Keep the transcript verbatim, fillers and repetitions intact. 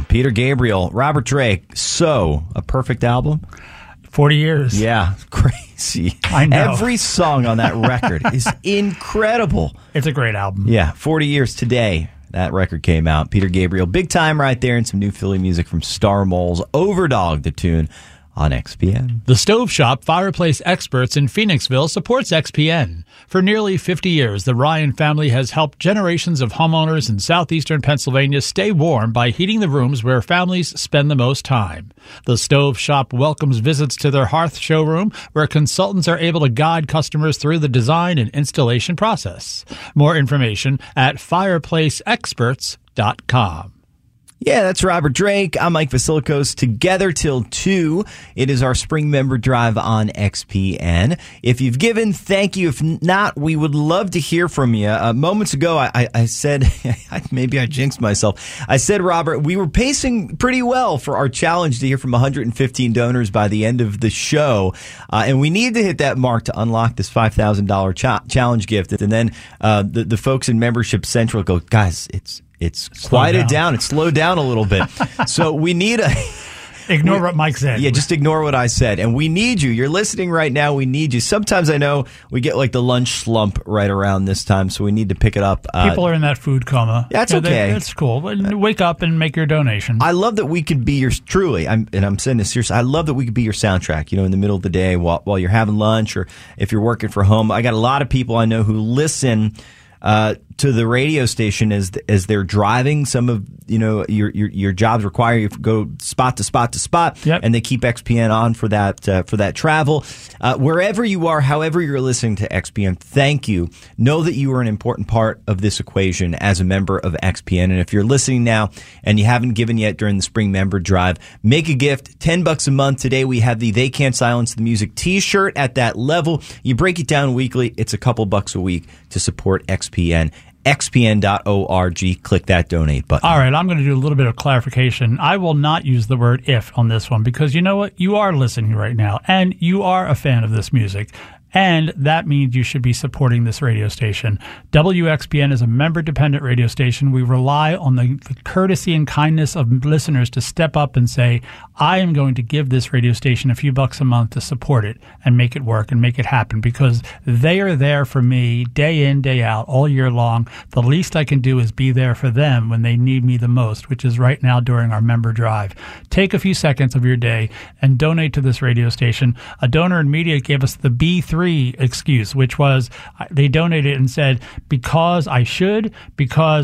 Peter Gabriel, Robert Drake. So, a perfect album? forty years. Yeah, crazy. I know. Every song on that record is incredible. It's a great album. Yeah, forty years today. That record came out. Peter Gabriel, big time right there, and some new Philly music from Star Moles. Overdog, the tune on X P N. The Stove Shop Fireplace Experts in Phoenixville supports X P N. For nearly fifty years, the Ryan family has helped generations of homeowners in southeastern Pennsylvania stay warm by heating the rooms where families spend the most time. The Stove Shop welcomes visits to their hearth showroom, where consultants are able to guide customers through the design and installation process. More information at fireplace experts dot com. Yeah, that's Robert Drake. I'm Mike Vasilikos. Together till two. It is our spring member drive on X P N. If you've given, thank you. If not, we would love to hear from you. Uh, moments ago, I, I, I said, maybe I jinxed myself. I said, Robert, we were pacing pretty well for our challenge to hear from one hundred fifteen donors by the end of the show. Uh, and we need to hit that mark to unlock this five thousand dollars cha- challenge gift. And then uh, the, the folks in Membership Central go, guys, it's It's Slow quieted down. down. It's slowed down a little bit. So we need a... Ignore we, what Mike said. Yeah, just ignore what I said. And we need you. You're listening right now. We need you. Sometimes I know we get like the lunch slump right around this time, so we need to pick it up. Uh, People are in that food coma. That's Yeah, okay. they- That's cool. But wake up and make your donation. I love that we could be your, truly, I'm, and I'm saying this seriously, I love that we could be your soundtrack, you know, in the middle of the day while, while you're having lunch or if you're working from home. I got a lot of people I know who listen uh, to the radio station as as they're driving. Some of, you know, your your, your jobs require you to go spot to spot to spot, yep. and they keep X P N on for that uh, for that travel. Uh, wherever you are, however you're listening to X P N, thank you. Know that you are an important part of this equation as a member of X P N. And if you're listening now and you haven't given yet during the spring member drive, make a gift. Ten bucks a month. Today we have the They Can't Silence the Music T-shirt at that level. You break it down weekly. It's a couple bucks a week to support X P N. X P N dot org. Click that donate button. All right, I'm going to do a little bit of clarification. I will not use the word if on this one because you know what? You are listening right now, and you are a fan of this music. And that means you should be supporting this radio station. W X P N is a member-dependent radio station. We rely on the, the courtesy and kindness of listeners to step up and say, I am going to give this radio station a few bucks a month to support it and make it work and make it happen because they are there for me day in, day out, all year long. The least I can do is be there for them when they need me the most, which is right now during our member drive. Take a few seconds of your day and donate to this radio station. A donor in media gave us the B three excuse, which was they donated and said, because I should, because